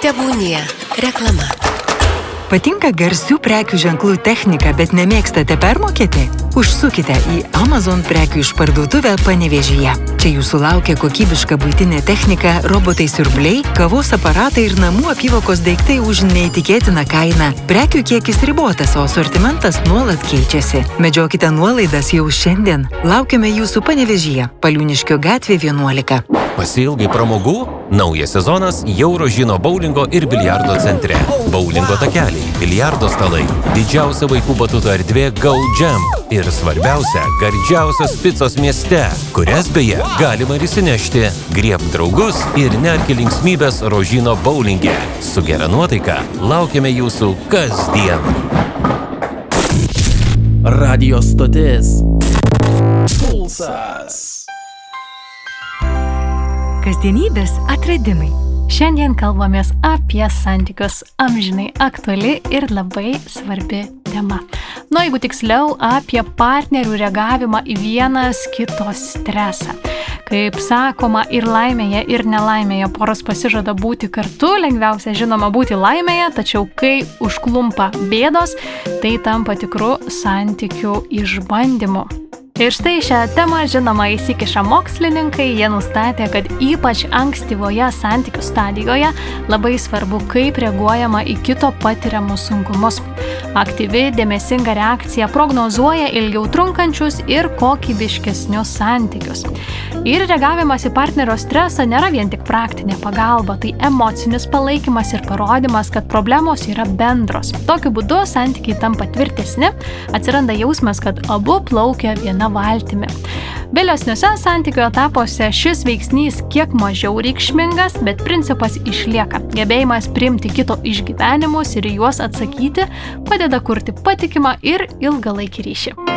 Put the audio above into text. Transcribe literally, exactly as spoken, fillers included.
Tebūnie reklama. Patinka garsių prekių ženklų technika, bet nemėgstate permokėti? Užsukite į Amazon prekių išparduotuvę Panevėžyje. Čia jūsų laukia kokybiška buitinė technika, robotai siurbliai, kavos aparatai ir namų apyvokos daiktai už neįtikėtiną kainą. Prekių kiekis ribotas, o asortimentas nuolat keičiasi. Medžiokite nuolaidas jau šiandien. Laukiame jūsų Panevėžyje, Paliūniškio gatvė vienuolika. Pasiilgai pramogų? Naujas sezonas jau Rožino boulingo ir biliardo centre. Boulingo takeliai, biliardo stalai, didžiausia vaikų batuto erdvė Go Jam ir svarbiausia, gardžiausios picos mieste, kurias beje galima ir įsinešti. Grieb draugus ir nerki linksmybės Rožino boulinge. Su gera nuotaika laukiame jūsų kasdien. Radio stotis Pulsas. Kasdienybės atradimai. Šiandien kalbamės apie santykius, amžinai aktuali ir labai svarbi tema. Nu, jeigu tiksliau, apie partnerių reagavimą į vienas kito stresą. Kaip sakoma, ir laimėje, ir nelaimėje poros pasižada būti kartu, lengviausia žinoma būti laimėje, tačiau kai užklumpa bėdos, tai tampa tikru santykių išbandymu. Ir štai šią temą, žinoma, įsikiša mokslininkai, jie nustatė, kad ypač ankstyvoje santykių stadijoje labai svarbu, kaip reaguojama į kito patiriamus sunkumus. Aktyvi, dėmesinga reakcija prognozuoja ilgiau trunkančius ir kokybiškesnius santykius. Ir reagavimas į partnerio stresą nėra vien tik praktinė pagalba, tai emocinis palaikymas ir parodymas, kad problemos yra bendros. Tokiu būdu santykiai tampa tvirtesni, atsiranda jausmas, kad abu plaukia viena valtimi. Vėlesniuose santykių etapuose šis veiksnys kiek mažiau reikšmingas, bet principas išlieka. Gebėjimas priimti kito išgyvenimus ir juos atsakyti padeda kurti patikimą ir ilgalaikį ryšį.